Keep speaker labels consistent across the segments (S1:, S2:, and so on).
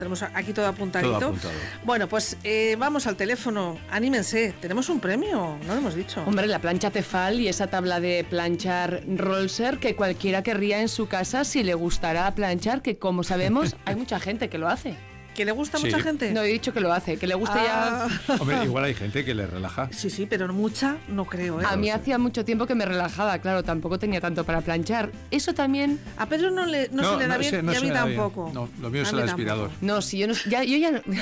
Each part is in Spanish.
S1: Tenemos aquí todo apuntadito.
S2: Todo apuntado.
S1: Bueno, pues vamos al teléfono. Anímense, tenemos un premio, no lo hemos dicho.
S3: Hombre, la plancha Tefal y esa tabla de planchar Rolser que cualquiera querría en su casa si le gustará planchar, que como sabemos hay mucha gente que lo hace.
S1: ¿Que le gusta a
S2: Sí.
S1: mucha gente?
S3: No he dicho que lo hace, que le guste
S1: Ah.
S3: ya...
S2: Hombre, igual hay gente que le relaja.
S1: Sí, pero mucha no creo, ¿eh?
S3: A mí hacía mucho tiempo que me relajaba, claro, tampoco tenía tanto para planchar. Eso también...
S1: A Pedro no se le da bien y a mí
S2: se me da bien.
S1: tampoco.
S2: No, lo mío
S1: A
S2: es
S1: mí
S2: el
S1: tampoco.
S2: aspirador.
S3: No, si yo no... yo ya no...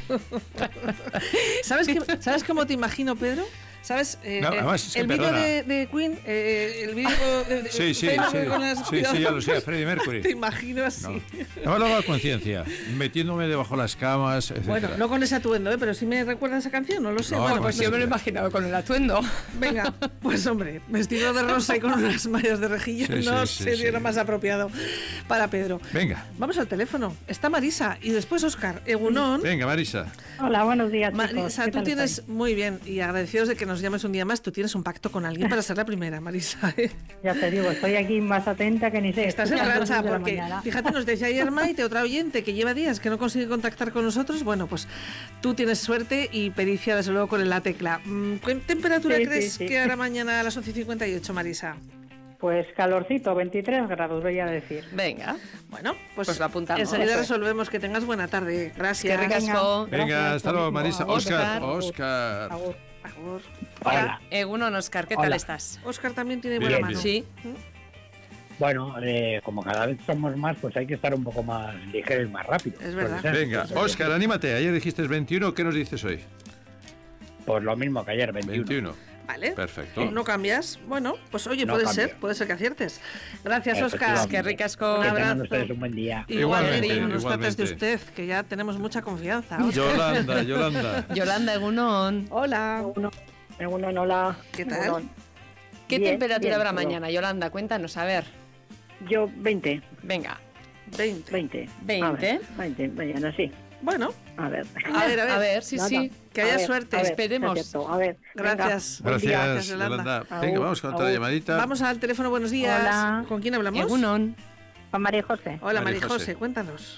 S1: ¿Sabes cómo te imagino, Pedro? ¿Sabes?
S2: No, además, es que
S1: el vídeo
S2: perdona.
S1: de Queen, el vídeo de
S2: Sí,
S1: Freddie con las
S2: sí, ya lo sé, Freddie Mercury.
S1: Te imagino así.
S2: No lo hago a conciencia, metiéndome debajo de las camas, etc.
S1: Bueno, no con ese atuendo, pero sí me recuerda esa canción, no lo sé.
S2: No,
S1: Bueno,
S2: no,
S1: pues
S3: Pues yo me lo he imaginado con el atuendo.
S1: venga, pues hombre, vestido de rosa y con unas mallas de rejilla,
S2: Sí,
S1: no
S2: sí,
S1: sé
S2: sí,
S1: si era
S2: sí.
S1: más apropiado para Pedro.
S2: Venga,
S1: Vamos al teléfono. Está Marisa y después Óscar. Egunon.
S2: venga, Marisa.
S4: Hola, buenos días, chicos.
S1: Marisa,
S4: ¿Qué
S1: tú
S4: tal
S1: tienes,
S4: estáis?
S1: muy bien, y agradecidos de que nos llames un día más, tú tienes un pacto con alguien para ser la primera, Marisa.
S4: Ya te digo, estoy aquí más atenta que ni sé.
S1: Estás en
S4: A las
S1: racha
S4: 2 de la
S1: porque,
S4: mañana.
S1: fíjate, nos decía ayer Maite, otra oyente, que lleva días que no consigue contactar con nosotros. Bueno, pues tú tienes suerte y pericia, desde luego, con la tecla. ¿Qué temperatura
S4: Sí,
S1: crees
S4: sí.
S1: que hará mañana a las 11:58, Marisa?
S4: Pues calorcito, 23 grados, voy a decir.
S3: Venga,
S1: Bueno, pues
S3: Pues lo apuntamos.
S1: enseguida
S4: Eso es.
S1: resolvemos. Que tengas buena tarde. Gracias.
S3: qué ricasco.
S2: Venga,
S4: Gracias,
S2: hasta luego,
S4: lo mismo.
S2: Marisa.
S3: Óscar.
S2: Óscar.
S4: Agur.
S1: Agur.
S5: Hola.
S3: Egunon, Óscar, ¿qué tal
S5: Hola.
S3: estás?
S1: Óscar también tiene
S2: Bien,
S1: buena
S2: bien.
S1: mano.
S3: Sí.
S5: Bueno, como cada vez somos más, pues hay que estar un poco más ligeros y más rápidos.
S1: Es verdad.
S5: Puede ser.
S2: Venga, Óscar, anímate. Ayer dijiste 21, ¿qué nos dices hoy?
S5: Pues lo mismo que ayer, 21.
S2: 21.
S1: Vale.
S2: Perfecto.
S1: ¿No cambias? Bueno, pues oye,
S5: No
S1: puede
S5: cambio.
S1: ser que aciertes. Gracias, Óscar.
S5: Efectivamente.
S3: Qué ricasco.
S1: Un
S5: Que
S1: abrazo.
S5: tengan ustedes un buen día.
S1: Igualmente,
S2: Igualmente,
S1: no nos trates de
S2: igualmente.
S1: usted, que ya tenemos mucha confianza.
S2: Yolanda, Yolanda.
S3: Yolanda, Egunon.
S1: Hola,
S4: Hola.
S1: ¿qué tal?
S3: ¿Qué
S4: Bien,
S3: temperatura
S4: bien,
S3: habrá
S4: todo.
S3: mañana, Yolanda? Cuéntanos, a ver.
S4: Yo 20,
S3: Venga.
S1: 20.
S4: 20.
S3: 20.
S4: A ver, 20, mañana sí.
S1: Bueno,
S4: A ver.
S1: a ver,
S3: sí,
S4: Nada.
S3: sí.
S1: que
S4: A
S1: haya
S4: ver,
S1: suerte.
S4: a ver,
S3: Esperemos.
S4: es cierto. A ver. venga.
S1: Gracias. Buen día,
S2: Gracias,
S1: Yolanda.
S2: Yolanda. Venga, vamos con otra
S4: Agur.
S2: llamadita.
S1: Vamos al teléfono, buenos días.
S4: Hola.
S1: ¿Con quién hablamos?
S3: Egunon.
S4: Juan María José.
S1: Hola,
S2: María
S1: María
S2: José.
S1: José, cuéntanos.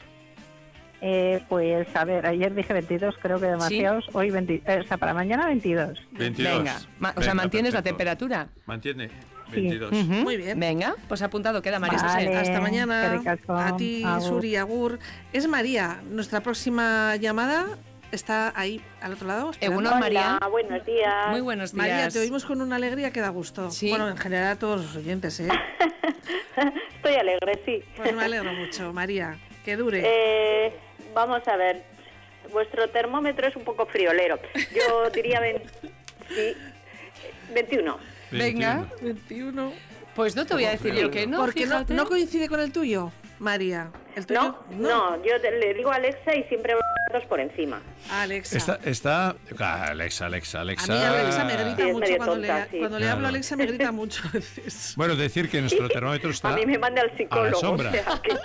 S4: Pues a ver, ayer dije 22, creo que demasiados. Hoy 20, o sea, para mañana 22.
S2: 22.
S3: Venga. O sea,
S2: Venga,
S3: mantienes la
S2: perfecto.
S3: temperatura.
S2: Mantiene
S4: Sí.
S2: 22.
S3: Ujú.
S1: Muy bien.
S3: Venga, pues apuntado queda, María
S4: Vale.
S3: José.
S1: Hasta mañana.
S4: qué ricasco.
S1: A ti,
S4: Agur.
S1: Suri, Agur. Es María, nuestra próxima llamada. Está ahí al otro lado. esperando.
S3: Egunon, María.
S6: Buenos días.
S3: Muy buenos días.
S1: María, te oímos con una alegría que da gusto.
S3: Sí.
S1: Bueno, en general a todos los oyentes, ¿eh?
S6: Estoy alegre, sí.
S1: Pues me alegro mucho, María. Que dure.
S6: Vamos a ver. Vuestro termómetro es un poco friolero. Yo diría sí, 21.
S3: Venga.
S1: 21.
S3: Pues no te voy a decir yo que no,
S1: Porque no,
S3: fíjate.
S1: no coincide con el tuyo, María. ¿El tuyo?
S6: No, yo le digo a Alexa y siempre dos por encima.
S1: Alexa.
S2: Está Alexa.
S1: A mí Alexa me grita
S6: Sí, es
S1: mucho
S6: medio
S1: cuando,
S6: tonta, sí.
S1: cuando le hablo a
S2: Claro.
S1: Alexa me grita mucho a veces.
S2: Bueno, decir que nuestro termómetro está
S6: A mí me manda al psicólogo.
S2: sombra.
S6: O sea que...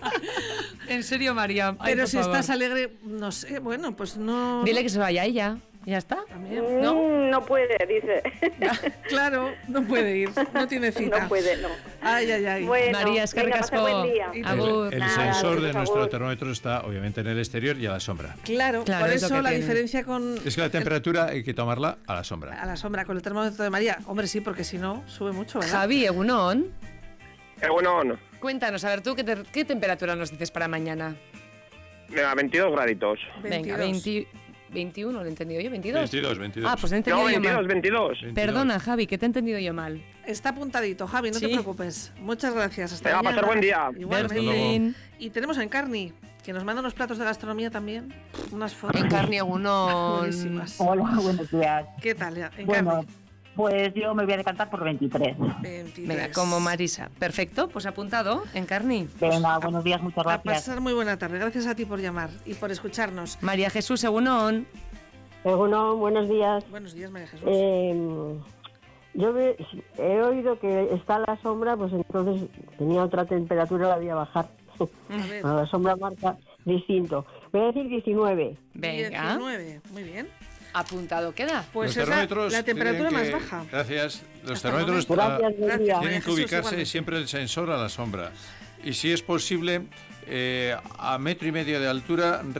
S3: En serio, María. Ay,
S1: Pero
S3: por
S1: si
S3: favor.
S1: estás alegre, no sé, bueno, pues no...
S3: Dile que se vaya ella. Ya está.
S1: También.
S6: No puede, dice.
S1: Claro, no puede ir, no tiene cita.
S6: No puede, no.
S1: Ay.
S6: Bueno,
S3: María, es que
S6: venga,
S3: ricasco.
S6: pasa buen día.
S3: Agur.
S2: El
S6: Nada,
S2: sensor de
S6: por
S2: nuestro
S6: favor.
S2: termómetro está obviamente en el exterior y a la sombra.
S1: Claro,
S3: Claro,
S1: por
S3: es lo
S1: eso
S3: que
S1: la
S3: tiene.
S1: diferencia con...
S2: Es que la temperatura hay que tomarla a la sombra.
S1: A la sombra, con el termómetro de María. Hombre, sí, porque si no, sube mucho, ¿verdad?
S3: Javi, Egunon.
S7: Bueno,
S3: Cuéntanos, a ver, tú, ¿qué temperatura nos dices para mañana?
S7: venga, 22 graditos.
S3: Venga, 21, ¿lo he entendido yo? ¿22?
S2: 22.
S3: Ah, pues he
S7: No,
S3: entendido yo
S7: 22,
S3: mal.
S7: 22.
S3: Perdona, Javi, que te he entendido yo mal.
S1: Está apuntadito, Javi, no te
S3: Sí.
S1: preocupes. Muchas gracias. Hasta
S7: Venga,
S1: mañana.
S7: pasar buen día.
S1: Igualmente.
S3: Berlín.
S1: Y tenemos a Encarni, que nos manda unos platos de gastronomía también. Unas fotos.
S3: Encarni, Egunon.
S1: Buenísimas.
S4: Hola, buenos días.
S1: ¿Qué tal, Encarni?
S4: Bueno, pues yo me voy a decantar por 23.
S1: 23.
S3: Venga, como Marisa. Perfecto, pues apuntado, Encarni.
S4: Venga, buenos días, muchas
S1: A
S4: gracias.
S1: pasar muy buena tarde. Gracias a ti por llamar y por escucharnos.
S3: María Jesús, Egunon.
S8: Bueno, buenos días.
S1: Buenos días, María Jesús.
S8: Yo he oído que está la sombra, pues entonces tenía otra temperatura, la voy a bajar.
S1: A ver,
S8: La sombra marca distinto. Voy a decir 19.
S3: Venga,
S1: 19. Muy bien.
S3: apuntado queda.
S1: Pues
S2: Los
S1: es la
S2: termómetros
S1: temperatura
S2: tienen
S1: más
S2: que-
S1: baja.
S2: Gracias. Los
S1: Hasta el
S2: termómetros
S1: momento.
S8: Gracias, buen
S1: Gracias,
S8: día.
S1: María
S2: tienen que
S1: Jesús,
S2: ubicarse
S1: igualmente.
S2: siempre el sensor a la sombra. Y si es posible, a 1,5 metros de altura